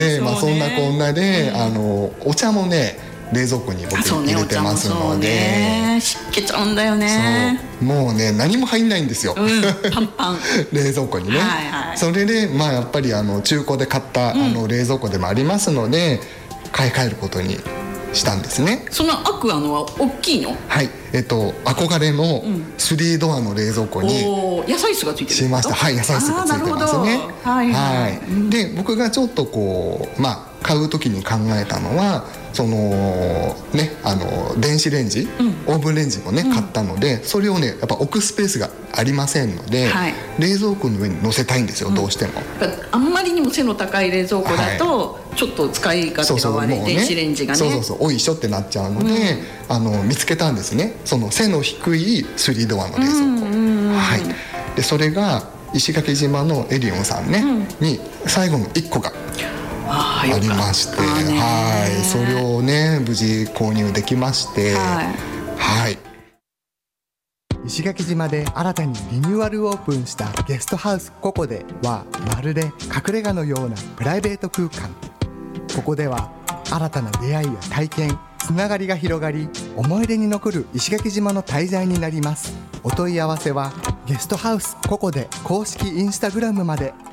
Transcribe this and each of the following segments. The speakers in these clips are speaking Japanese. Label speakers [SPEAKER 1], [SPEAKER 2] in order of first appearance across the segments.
[SPEAKER 1] そんなこんなで、お茶もね冷蔵庫に僕入れてますので、
[SPEAKER 2] 湿気ちゃうんだよね。
[SPEAKER 1] そうもうね何も入んないんですよ、
[SPEAKER 2] パンパン
[SPEAKER 1] 冷蔵庫にね、それでやっぱり中古で買った冷蔵庫でもありますので買い替えることにしたんですね。
[SPEAKER 2] そのアクアのは大きいの？
[SPEAKER 1] はい、憧れの3ドアの冷蔵庫に
[SPEAKER 2] 野菜室がついてる
[SPEAKER 1] しました。はい、野菜室がついてますね。で僕がちょっとこう買う時に考えたのはそのね電子レンジ、オーブンレンジもね買ったので、それをねやっぱ置くスペースがありませんので、冷蔵庫の上に乗せたいんですよ、どうしても。
[SPEAKER 2] あんまりにも背の高い冷蔵庫だと、ちょっと使い勝手が悪い、電子レンジがね
[SPEAKER 1] おいしょってなっちゃうので、見つけたんですね、その背の低い3ドアの冷蔵庫。でそれが石垣島のエディオンさんね、に最後の1個がありまして、それをね無事購入できまして、石垣島で新たにリニューアルオープンしたゲストハウスココデはまるで隠れ家のようなプライベート空間。ここでは新たな出会いや体験、つながりが広がり、思い出に残る石垣島の滞在になります。お問い合わせはゲストハウスココデ公式インスタグラムまで。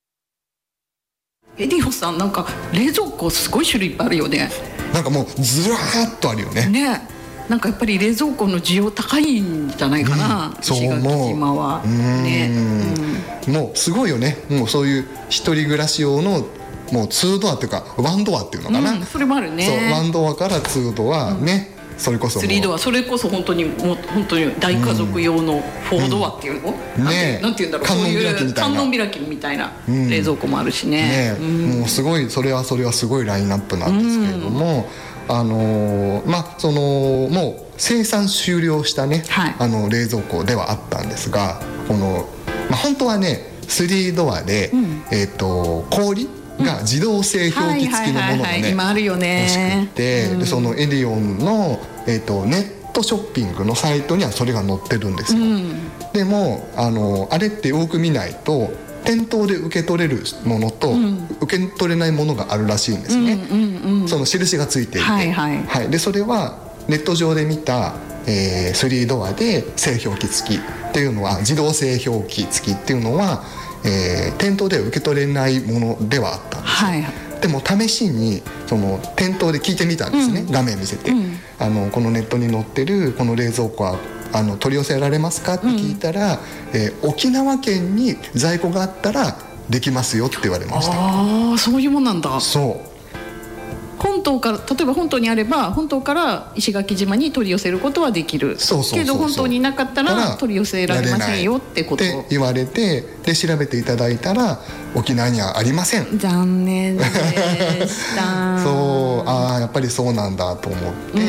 [SPEAKER 2] エディオンさんなんか冷蔵庫すごい種類いっぱいあるよね。
[SPEAKER 1] なんかもうずらーっとあるよね。
[SPEAKER 2] なんかやっぱり冷蔵庫の需要高いんじゃないかな、石垣島はもうすごいよね。もうそういう一人暮らし用のもう2ドアっていうか1ドアっていうのかな、それもあるね。そう
[SPEAKER 1] 1ドアから2ドアね、それこそ
[SPEAKER 2] 3ドア、それこそ本当に大家族用の4ドアっていうの、なんていうんだろう、
[SPEAKER 1] 観音開きみたいな、
[SPEAKER 2] 観音開きみたいな冷蔵庫もあるしね。
[SPEAKER 1] もうすごいそれはすごいラインナップなんですけれども、そのもう生産終了したね、冷蔵庫ではあったんですが、この、本当はね3ドアで、氷が自動製氷機付きのものがね
[SPEAKER 2] 今あるよね
[SPEAKER 1] 欲しくて、でそのエディオンの、ネットショッピングのサイトにはそれが載ってるんですよ。でもあれって多く見ないと店頭で受け取れるものと、受け取れないものがあるらしいんですね。その印がついていて、でそれはネット上で見た、3ドアで製氷機付きっていうのは、自動製氷機付きっていうのは、店頭では受け取れないものではあったんですよ。でも試しにその店頭で聞いてみたんですね、画面見せて、このネットに載ってるこの冷蔵庫は取り寄せられますかって聞いたら、沖縄県に在庫があったらできますよって言われました。
[SPEAKER 2] そういうもんなんだ。
[SPEAKER 1] そう
[SPEAKER 2] 本島から、例えば本島にあれば本島から石垣島に取り寄せることはできるけど、本島になかったら取り寄せられませんよってこと
[SPEAKER 1] って言われて、で調べていただいたら沖縄にはありません。
[SPEAKER 2] 残念でした
[SPEAKER 1] そうやっぱりそうなんだと思って、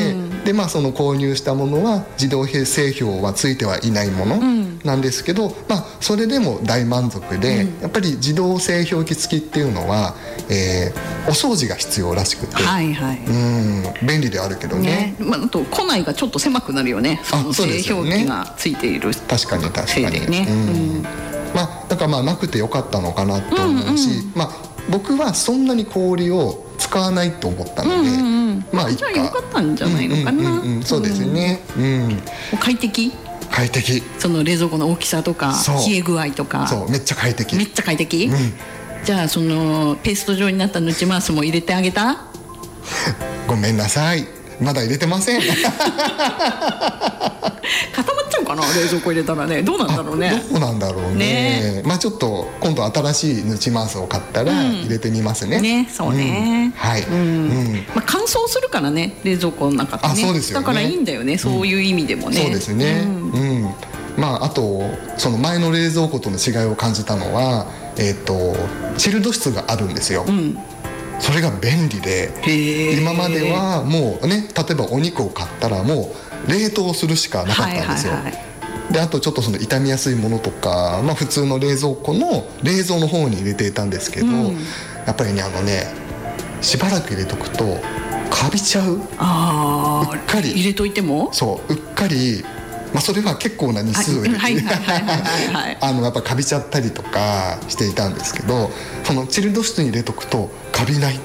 [SPEAKER 1] でその購入したものは自動製氷はついてはいないものなんですけど、それでも大満足で、やっぱり自動製氷機付きっていうのは、お掃除が必要らしくて、便利であるけどね。
[SPEAKER 2] あと庫内がちょっと狭くなるよね、その製氷機がついているせいでね。
[SPEAKER 1] 確かにだからなくてよかったのかなと思うし、僕はそんなに氷を使わないと思ったので、
[SPEAKER 2] じゃあよかったんじゃないのかな。
[SPEAKER 1] そうですね。
[SPEAKER 2] 快適その冷蔵庫の大きさとか冷え具合とか、
[SPEAKER 1] めっちゃ快適。
[SPEAKER 2] じゃあそのペースト状になったヌチマースも入れてあげた？
[SPEAKER 1] ごめんなさい、まだ入れてません。
[SPEAKER 2] 固まっちゃうかな、冷蔵庫入れたらね。どうなんだろうね。
[SPEAKER 1] どうなんだろうね。ちょっと今度新しいヌチマースを買ったら入れてみますね。
[SPEAKER 2] そうね。
[SPEAKER 1] 乾
[SPEAKER 2] 燥するからね、冷蔵庫の中ってね。
[SPEAKER 1] そうですよね。
[SPEAKER 2] だからいいんだよね、そういう意味でもね。
[SPEAKER 1] そうですね。あとその前の冷蔵庫との違いを感じたのは、チルド室があるんですよ。それが便利で、今まではもうね、例えばお肉を買ったらもう冷凍するしかなかったんですよ。であとちょっとその傷みやすいものとか、普通の冷蔵庫の冷蔵の方に入れていたんですけど、やっぱりねしばらく入れとくとカビちゃう。うっかり
[SPEAKER 2] 入れといても
[SPEAKER 1] うっかりそれは結構な日数を入れてやっぱカビちゃったりとかしていたんですけど、そのチルド室に入れとくとカビないっ